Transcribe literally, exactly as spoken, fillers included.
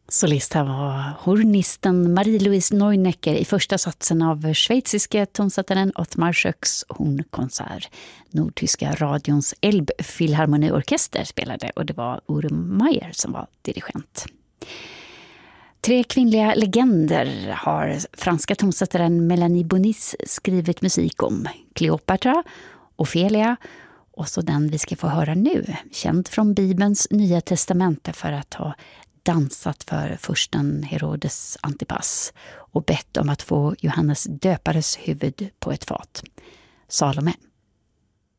Solist här var hornisten Marie-Louise Neunecker i första satsen av schweiziske tonsättaren Ottmar Schöcks hornkonsert. Nordtyska radions Elbphilharmonieorkester spelade och det var Urum Mayer som var dirigent. Tre kvinnliga legender har franska tonsättaren Melanie Bonis skrivit musik om. Kleopatra, Ofelia och så den vi ska få höra nu. Känd från Bibelns Nya testamente för att ha dansat för fursten Herodes Antipas och bett om att få Johannes döpares huvud på ett fat. Salome.